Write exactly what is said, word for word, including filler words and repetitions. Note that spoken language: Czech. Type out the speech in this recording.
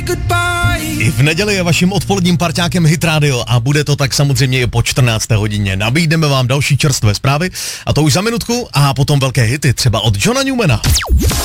I v neděli je vaším odpoledním parťákem Hit Radio a bude to tak samozřejmě i po čtrnácté hodině. Nabídneme vám další čerstvé zprávy a to už za minutku a potom velké hity třeba od Johna Newmana.